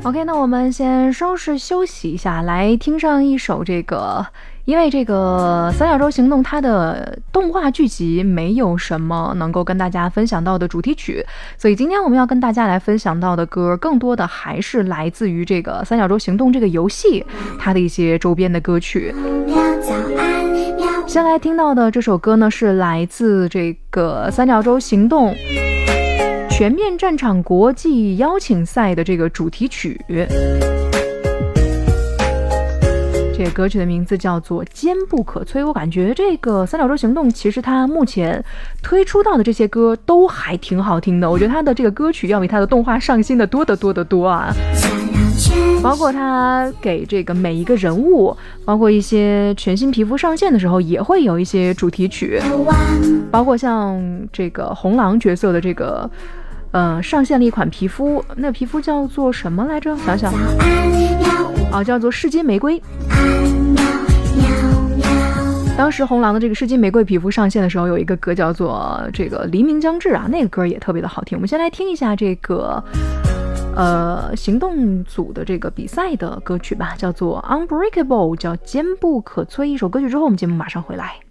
OK， 那我们先稍事休息一下，来听上一首这个，因为这个三角洲行动它的动画剧集没有什么能够跟大家分享到的主题曲，所以今天我们要跟大家来分享到的歌，更多的还是来自于这个三角洲行动这个游戏它的一些周边的歌曲。先来听到的这首歌呢，是来自这个三角洲行动全面战场国际邀请赛的这个主题曲，这个歌曲的名字叫做《坚不可摧》。我感觉这个三角洲行动其实它目前推出到的这些歌都还挺好听的，我觉得它的这个歌曲要比它的动画上心的多得多得多啊。包括它给这个每一个人物，包括一些全新皮肤上线的时候也会有一些主题曲，包括像这个红狼角色的这个上线了一款皮肤，那皮肤叫做什么来着？想想叫做世金玫瑰。当时红狼的这个世金玫瑰皮肤上线的时候，有一个歌叫做这个黎明将至啊，那个歌也特别的好听。我们先来听一下这个行动组的这个比赛的歌曲吧，叫做 Unbreakable， 叫坚不可摧。一首歌曲之后，我们节目马上回来。